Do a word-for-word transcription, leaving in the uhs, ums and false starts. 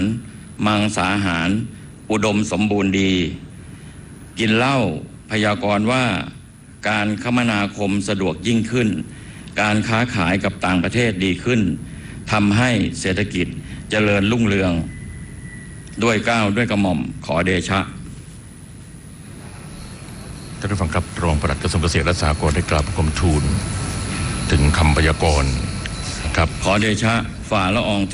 ารมังสาหารอุดมสมบูรณ์ดีกินเหล้าพยากรณ์ว่าการคมนาคมสะดวกยิ่งขึ้นการค้าขายกับต่างประเทศดีขึ้นทำให้เศรษฐกิจเจริญรุ่งเรืองด้วยเกล้าด้วยกระหม่อมขอเดชะท่านผู้ฟังครับรองปลัดกระทรวงเกษตรและสหกรณ์ได้กราบบังคมทูลถึงคำพยากรณ์นะครับขอเดชะฝ่าละออง